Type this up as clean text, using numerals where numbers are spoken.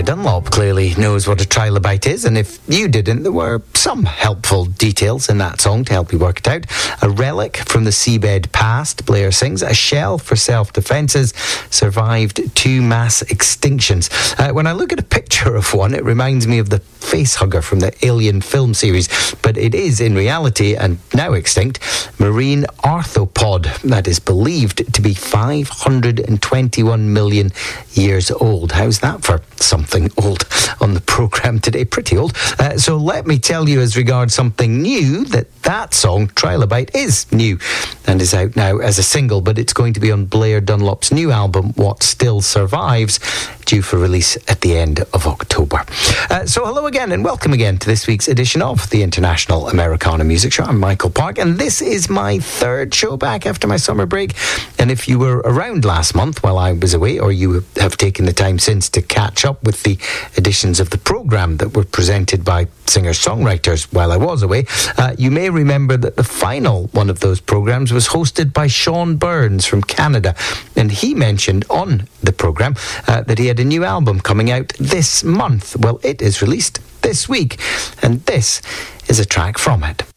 Dunlop clearly knows what a trilobite is, and if you didn't, there were some helpful details in that song to help you work it out. A relic from the seabed past, Blair sings. A shell for self-defences. Survived 2 mass extinctions. When I look at a picture of one, it reminds me of the facehugger from the Alien film series, but it is in reality, and now extinct, marine arthropod that is believed to be 521 million years old. How's that for something old on the programme today? Pretty old. So let me tell you, as regards something new, that song, Trilobite, is new and is out now as a single, but it's going to be on Blair Dunlop's new album, What Still Survives, due for release at the end of October. So hello again and welcome again to this week's edition of the International Americana Music Show. I'm Michael Park, and this is my third show back after my summer break. And if you were around last month while I was away, or you have taken the time since to catch up with the editions of the programme that were presented by singer-songwriters while I was away, you may remember that the final one of those programmes was hosted by Sean Burns from Canada, and he mentioned on the programme that he had a new album coming out this month. Well, it is released this week, and this is a track from it.